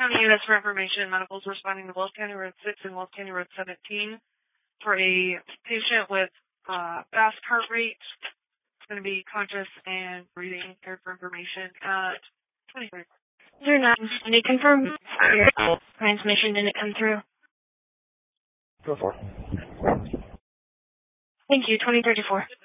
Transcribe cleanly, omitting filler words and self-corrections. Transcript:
County units for information. Medicals responding to Wells County Road 6 and Wells County Road 17 for a patient with fast heart rate. It's going to be conscious and breathing. Care for information at 23. 09, can you confirm your transmission didn't come through? Go for it. Thank you, 2034.